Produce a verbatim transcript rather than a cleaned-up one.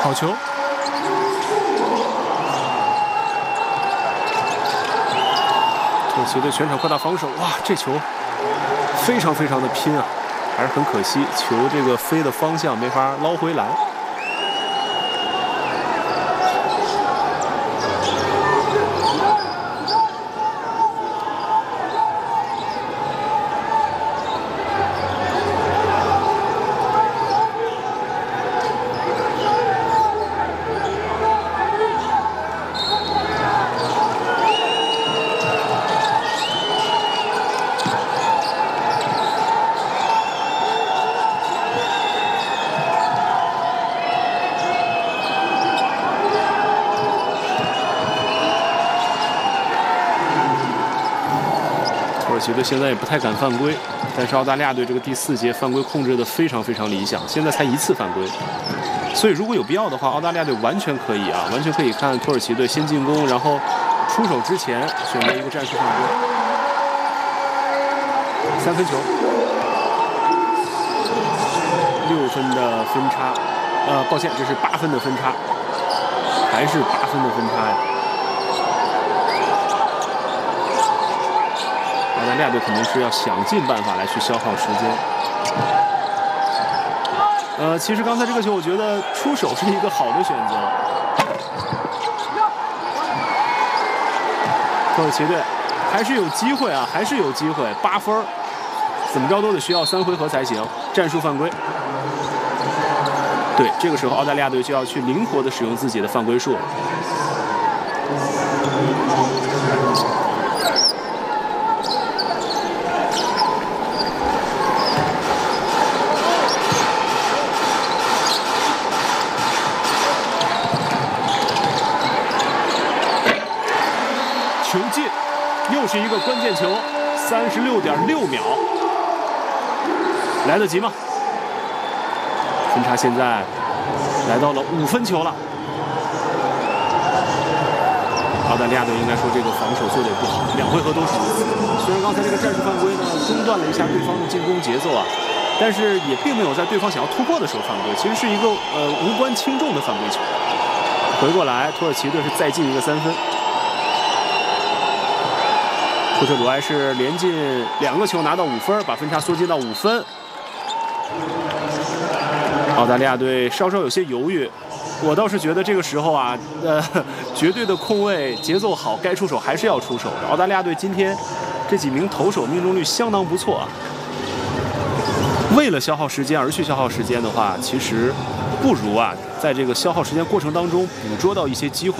好球。土耳其队全场扩大防守，哇，这球非常非常的拼啊，还是很可惜，球这个飞的方向没法捞回来。 土耳其队现在也不太敢犯规，但是澳大利亚队这个第四节犯规控制的非常非常理想，现在才一次犯规，所以如果有必要的话，澳大利亚队完全可以啊，完全可以看土耳其队先进攻，然后出手之前选择一个战术犯规。三分球，六分的分差，呃，抱歉，这是八分的分差，还是八分的分差呀。 澳大利亚队肯定是要想尽办法来去消耗时间。呃，其实刚才这个球，我觉得出手是一个好的选择。土耳其队还是有机会啊，还是有机会，八分，怎么着都得需要三回合才行。战术犯规。对，这个时候澳大利亚队就要去灵活的使用自己的犯规数了。 球进，又是一个关键球，三十六点六秒，来得及吗？分差现在来到了五分球了。澳大利亚队应该说这个防守做得也不好，两回合都是如此。虽然刚才这个战术犯规呢中断了一下对方的进攻节奏啊，但是也并没有在对方想要突破的时候犯规，其实是一个呃无关轻重的犯规球。回过来，土耳其队是再进一个三分。 库特鲁埃是连进两个球拿到五分，把分差缩进到五分。澳大利亚队稍稍有些犹豫，我倒是觉得这个时候啊，呃，绝对的控卫节奏好，该出手还是要出手的。澳大利亚队今天这几名投手命中率相当不错啊。为了消耗时间而去消耗时间的话，其实不如啊，在这个消耗时间过程当中捕捉到一些机会。